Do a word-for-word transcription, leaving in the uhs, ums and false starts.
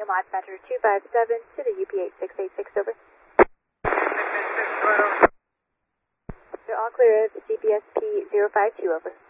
Launch Center two five seven to the U P eight six eight six, over. They're all clear of C P S P zero five two, over.